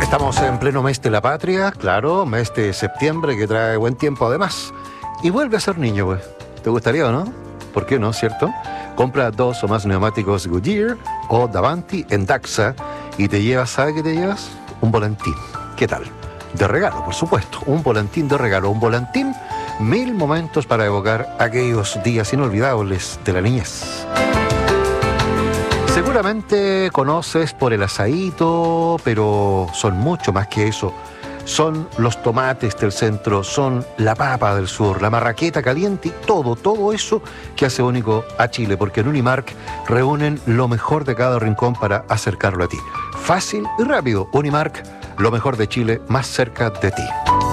Estamos en pleno mes de la patria, claro, mes de septiembre que trae buen tiempo además. Y vuelve a ser niño, pues. ¿Te gustaría o no? ¿Por qué no, cierto? Compra 2 o más neumáticos Goodyear o Davanti en Daxa y te llevas, ¿sabe qué te llevas? Un volantín. ¿Qué tal? De regalo, por supuesto. Un volantín de regalo. Un volantín, 1000 momentos para evocar aquellos días inolvidables de la niñez. Seguramente conoces por el asadito, pero son mucho más que eso. Son los tomates del centro, son la papa del sur, la marraqueta caliente y todo eso que hace único a Chile, porque en Unimark reúnen lo mejor de cada rincón para acercarlo a ti. Fácil y rápido. Unimark, lo mejor de Chile, más cerca de ti.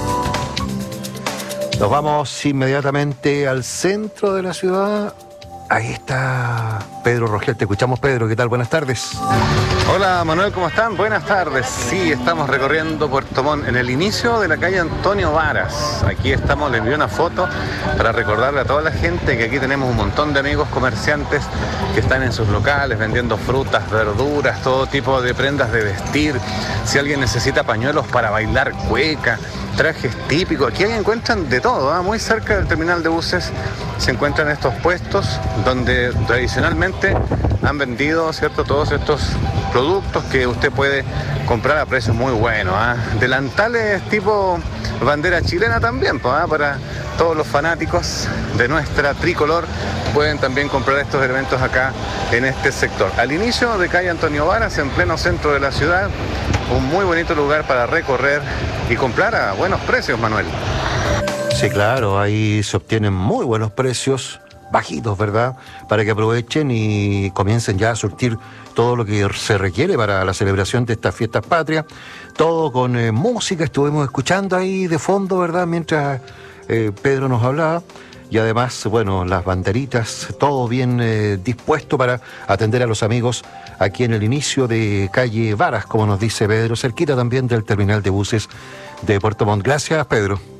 Nos vamos inmediatamente al centro de la ciudad. Ahí está Pedro Rogel, te escuchamos, Pedro, ¿qué tal? Buenas tardes. Hola Manuel, ¿cómo están? Buenas tardes. Sí, estamos recorriendo Puerto Montt en el inicio de la calle Antonio Varas. Aquí estamos, les envié una foto para recordarle a toda la gente que aquí tenemos un montón de amigos comerciantes que están en sus locales vendiendo frutas, verduras, todo tipo de prendas de vestir. Si alguien necesita pañuelos para bailar cueca, trajes típicos, aquí encuentran de todo, ¿eh? Muy cerca del terminal de buses se encuentran estos puestos donde tradicionalmente han vendido, ¿cierto?, todos estos productos que usted puede comprar a precios muy buenos, ¿eh? Delantales tipo bandera chilena también, ¿eh? Para todos los fanáticos de nuestra tricolor pueden también comprar estos elementos acá en este sector. Al inicio de calle Antonio Varas, en pleno centro de la ciudad, un muy bonito lugar para recorrer y comprar a buenos precios, Manuel. Sí, claro, ahí se obtienen muy buenos precios, bajitos, ¿verdad? Para que aprovechen y comiencen ya a surtir todo lo que se requiere para la celebración de estas fiestas patrias. Todo con música, estuvimos escuchando ahí de fondo, ¿verdad? Mientras Pedro nos hablaba. Y además, bueno, las banderitas, todo bien dispuesto para atender a los amigos aquí en el inicio de calle Varas, como nos dice Pedro, cerquita también del terminal de buses de Puerto Montt. Gracias, Pedro.